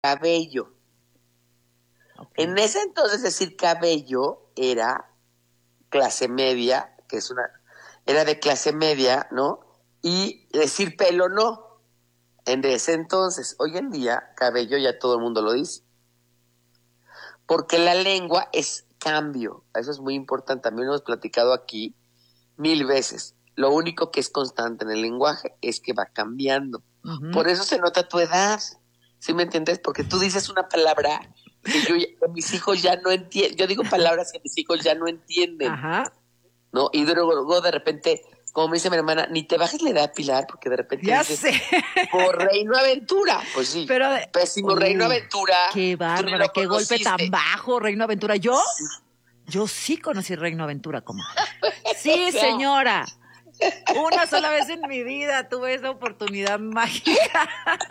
cabello. Okay. En ese entonces decir cabello era clase media, era de clase media, ¿no? Y decir pelo no. En ese entonces, hoy en día, cabello ya todo el mundo lo dice. Porque la lengua es cambio. Eso es muy importante. También lo hemos platicado aquí 1000 veces. Lo único que es constante en el lenguaje es que va cambiando. Uh-huh. Por eso se nota tu edad. ¿Sí me entiendes? Porque tú dices una palabra que mis hijos ya no entienden. Yo digo palabras que mis hijos ya no entienden. Ajá. ¿No? Y luego de repente, como me dice mi hermana, ni te bajes la edad, Pilar, porque de repente Ya dices, sé. por Reino Aventura. Pues sí, Pero pésimo Reino Aventura. Qué bárbara, qué golpe tan bajo, Reino Aventura. ¿Yo? Sí. Yo sí conocí Reino Aventura, como. Sí, o sea, señora. Una sola vez en mi vida tuve esa oportunidad mágica.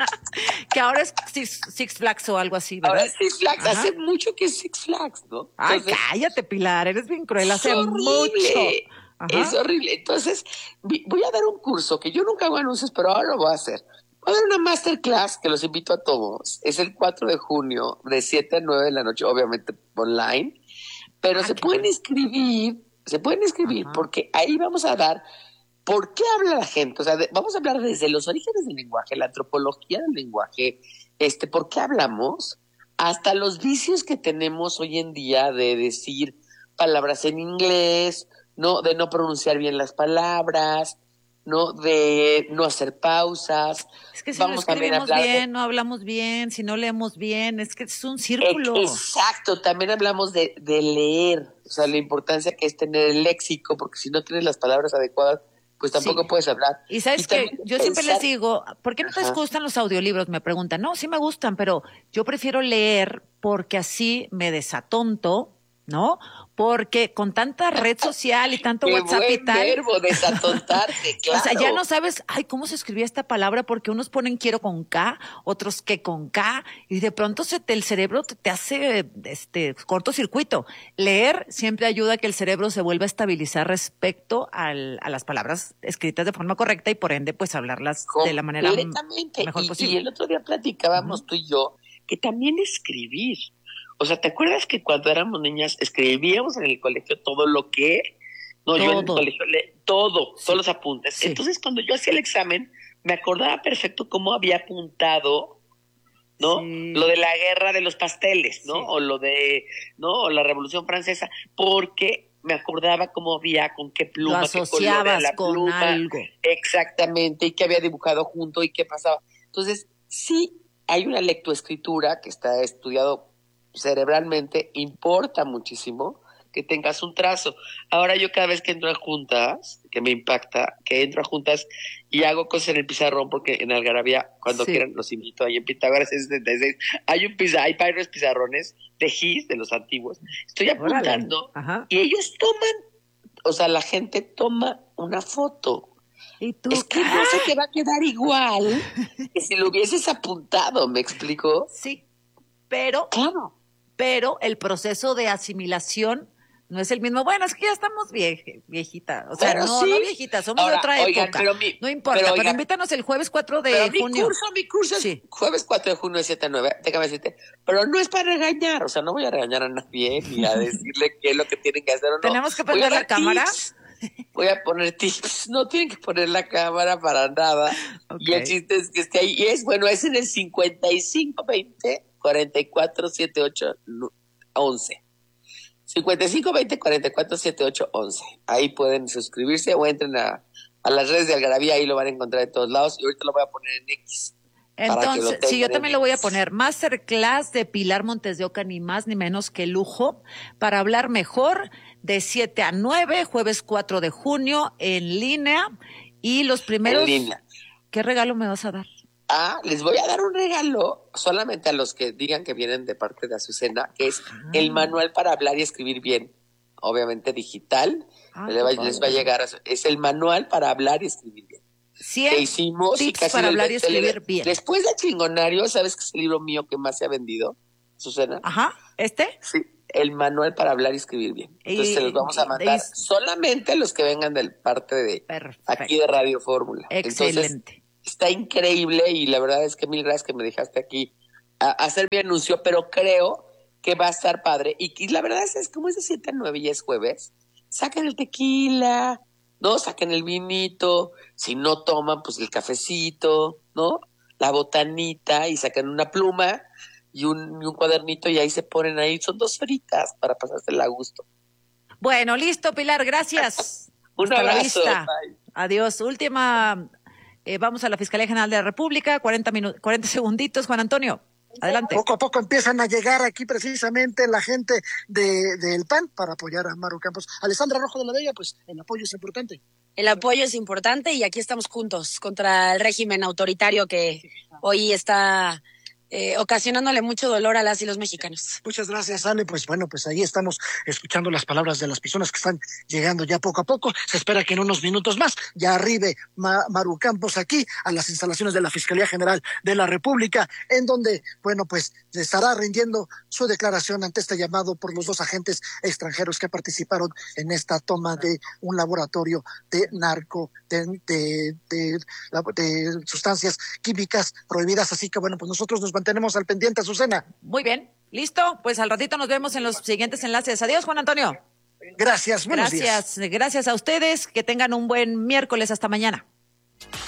Que ahora es Six Flags o algo así, ¿verdad? Ahora es Six Flags. Ajá. Hace mucho que es Six Flags, ¿no? Entonces, ay, cállate, Pilar, eres bien cruel. Hace horrible. mucho. Ajá. Es horrible. Entonces, voy a dar un curso que yo nunca hago anuncios, pero ahora lo voy a hacer. Voy a dar una masterclass que los invito a todos. Es el 4 de junio, de 7 a 9 de la noche, obviamente online. Pero se pueden inscribir, Ajá. porque ahí vamos a dar por qué habla la gente. O sea, vamos a hablar desde los orígenes del lenguaje, la antropología del lenguaje, por qué hablamos, hasta los vicios que tenemos hoy en día de decir palabras en inglés, ¿no? De no pronunciar bien las palabras, ¿no? De no hacer pausas. Es que si vamos no escribimos bien, no hablamos bien, si no leemos bien, es que es un círculo. Exacto, también hablamos de leer, o sea, la importancia que es tener el léxico, porque si no tienes las palabras adecuadas, pues tampoco puedes hablar. Y sabes que yo siempre les digo, ¿por qué no te gustan los audiolibros? Me preguntan. No, sí me gustan, pero yo prefiero leer porque así me desatonto, ¿no? Porque con tanta red social y tanto WhatsApp y tal. Qué buen verbo, desatontarte, claro. O sea, ya no sabes, ay, ¿cómo se escribía esta palabra? Porque unos ponen quiero con K, otros que con K, y de pronto el cerebro te hace cortocircuito. Leer siempre ayuda a que el cerebro se vuelva a estabilizar respecto a las palabras escritas de forma correcta y por ende, pues hablarlas de la manera mejor posible. Y el otro día platicábamos tú y yo que también escribir. O sea, ¿te acuerdas que cuando éramos niñas escribíamos en el colegio todo lo que... No, yo en el colegio todos los apuntes. Sí. Entonces, cuando yo hacía el examen, me acordaba perfecto cómo había apuntado, ¿no? Sí. Lo de la guerra de los pasteles, ¿no? Sí. O lo de, ¿no? O la Revolución Francesa, porque me acordaba cómo había, con qué pluma, lo asociabas qué color era la con pluma, algo. Exactamente, y qué había dibujado junto y qué pasaba. Entonces, sí hay una lectoescritura que está estudiado cerebralmente, importa muchísimo que tengas un trazo. Ahora yo cada vez que entro a juntas, que me impacta, que entro a juntas y hago cosas en el pizarrón, porque en Algarabía, cuando quieran, los invito, ahí en Pitágoras es 76, hay varios pizarrones de GIS, de los antiguos, estoy apuntando, y ellos toman, o sea, la gente toma una foto. ¿Y tú? Es que no se te va a quedar igual que si lo hubieses apuntado, ¿me explico? Sí, pero... Claro. Pero el proceso de asimilación no es el mismo. Bueno, es que ya estamos viejita. O sea, no viejita, somos de otra época. No importa, pero invítanos el jueves 4 de junio. Mi curso es jueves 4 de junio de 7 a 9. Déjame decirte. Pero no es para regañar. O sea, no voy a regañar a nadie ni a decirle qué es lo que tienen que hacer o no. ¿Tenemos que prender la cámara? Voy a poner tips. No tienen que poner la cámara para nada. Y el chiste es que esté ahí. Y es en el 5520 44 78 11. 5520 44 78 11. Ahí pueden suscribirse o entren a las redes de Algarabía, ahí lo van a encontrar de todos lados. Y ahorita lo voy a poner en X. Entonces, sí, yo también lo voy a poner. Masterclass de Pilar Montes de Oca, ni más ni menos que lujo, para hablar mejor, de 7 a 9, jueves 4 de junio, en línea. Y los primeros... En línea. ¿Qué regalo me vas a dar? Les voy a dar un regalo solamente a los que digan que vienen de parte de Azucena, que es el manual para hablar y escribir bien, obviamente digital. Les va a llegar, es el manual para hablar y escribir bien. 100 que hicimos tips y casi para hablar y escribir bien. Después de Chingonario, ¿sabes qué es el libro mío que más se ha vendido, Azucena? Ajá, Sí, el manual para hablar y escribir bien. Entonces se los vamos a mandar solamente a los que vengan del parte de aquí de Radio Fórmula. Excelente. Entonces, está increíble y la verdad es que mil gracias que me dejaste aquí hacer mi anuncio, pero creo que va a estar padre. Y la verdad es como es de 7 a 9 y es jueves, saquen el tequila, ¿no? Saquen el vinito, si no toman, pues el cafecito, ¿no? La botanita y sacan una pluma y un cuadernito y ahí se ponen ahí. Son 2 horitas para pasársela a gusto. Bueno, listo, Pilar, gracias. Un Hasta la abrazo. vista. Bye. Adiós. Última, vamos a la Fiscalía General de la República, 40 segunditos, Juan Antonio. Adelante. Poco a poco empiezan a llegar aquí precisamente la gente del PAN para apoyar a Maru Campos. Alessandra Rojo de la Vega, pues el apoyo es importante. El apoyo es importante y aquí estamos juntos contra el régimen autoritario que hoy está ocasionándole mucho dolor a las y los mexicanos. Muchas gracias, Ale. Pues bueno, pues ahí estamos escuchando las palabras de las personas que están llegando ya poco a poco. Se espera que en unos minutos más ya arribe Maru Campos aquí a las instalaciones de la Fiscalía General de la República, en donde, bueno, pues estará rindiendo su declaración ante este llamado por los 2 agentes extranjeros que participaron en esta toma de un laboratorio de de sustancias químicas prohibidas. Así que bueno, pues nosotros nos mantenemos al pendiente, Azucena. Muy bien, listo. Pues al ratito nos vemos en los siguientes enlaces. Adiós, Juan Antonio. Gracias, buenos días. Gracias a ustedes. Que tengan un buen miércoles. Hasta mañana.